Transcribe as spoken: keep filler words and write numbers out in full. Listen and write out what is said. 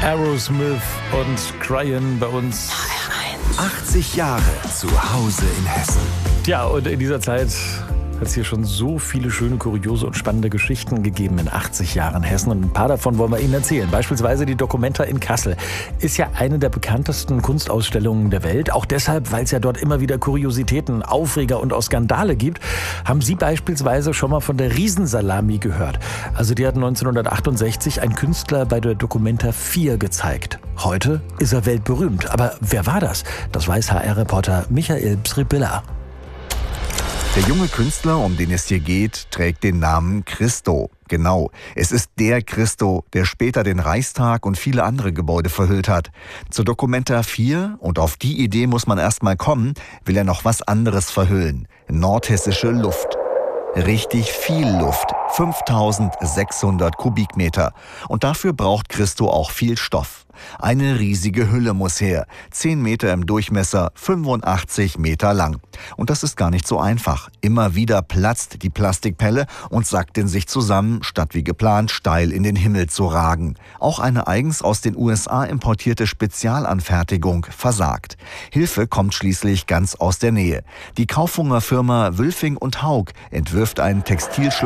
Aerosmith und Cryin bei uns. achtzig Jahre zu Hause in Hessen. Ja, und in dieser Zeit hat es hier schon so viele schöne, kuriose und spannende Geschichten gegeben in achtzig Jahren Hessen. Und ein paar davon wollen wir Ihnen erzählen. Beispielsweise die Documenta in Kassel. Ist ja eine der bekanntesten Kunstausstellungen der Welt. Auch deshalb, weil es ja dort immer wieder Kuriositäten, Aufreger und auch Skandale gibt. Haben Sie beispielsweise schon mal von der Riesensalami gehört? Also die hat neunzehnhundertachtundsechzig ein Künstler bei der Documenta vier gezeigt. Heute ist er weltberühmt. Aber wer war das? Das weiß H R-Reporter Michael Psripilla. Der junge Künstler, um den es hier geht, trägt den Namen Christo. Genau, es ist der Christo, der später den Reichstag und viele andere Gebäude verhüllt hat. Zur Documenta vier, und auf die Idee muss man erst mal kommen, will er noch was anderes verhüllen. Nordhessische Luft. Richtig viel Luft, fünftausendsechshundert Kubikmeter. Und dafür braucht Christo auch viel Stoff. Eine riesige Hülle muss her, zehn Meter im Durchmesser, fünfundachtzig Meter lang. Und das ist gar nicht so einfach. Immer wieder platzt die Plastikpelle und sackt in sich zusammen, statt wie geplant steil in den Himmel zu ragen. Auch eine eigens aus den U S A importierte Spezialanfertigung versagt. Hilfe kommt schließlich ganz aus der Nähe. Die Kaufhunger Firma Wülfing und Haug entwirft einen Textilschlag